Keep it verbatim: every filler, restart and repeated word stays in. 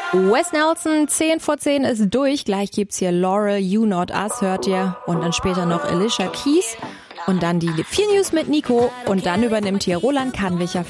Wes Nelson, zehn vor zehn ist durch. Gleich gibt's hier Laurel, You Not Us, hört ihr. Und dann später noch Alicia Keys. Und dann die vier News mit Nico. Und dann übernimmt hier Roland Kannwicher